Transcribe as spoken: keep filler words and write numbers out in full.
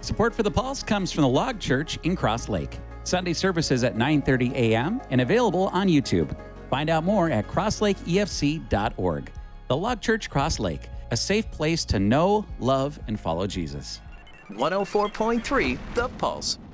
Support for The Pulse comes from the Log Church in Cross Lake. Sunday services at nine thirty a.m. and available on YouTube. Find out more at cross lake e f c dot org. The Log Church Cross Lake, a safe place to know, love, and follow Jesus. one oh four point three The Pulse.